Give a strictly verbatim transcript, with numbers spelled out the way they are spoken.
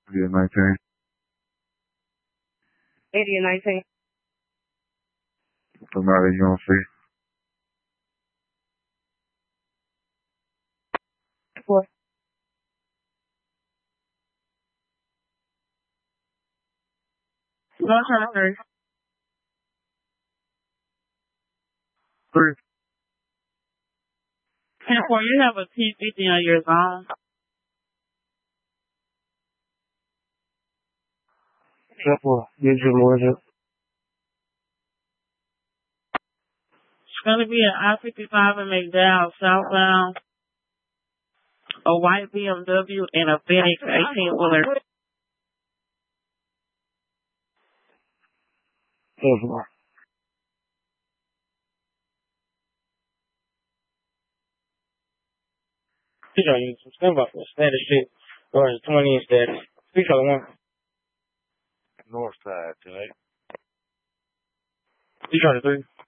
Yeah, nineteen. eighty and nineteen. Somebody you don't see. Four. No, turn three. Three. ten four, you have a T fifty on your zone. ten four. Get your lordship. It's going to be an I fifty-five in McDowell southbound, a white B M W, and a Phoenix eighteen wheeler. ten four. Speak on you. Stand up. Status shit. Or twenty in status. Speak on one. North side tonight. Speak on the three.